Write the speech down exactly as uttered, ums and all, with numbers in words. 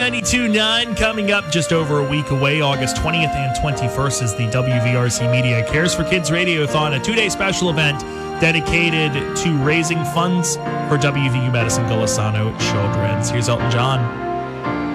ninety-two point nine coming up just over a week away. August twentieth and twenty-first is the W V R C Media Cares for Kids Radiothon, a two-day special event dedicated to raising funds for W V U Medicine Golisano Children's. Here's Elton John.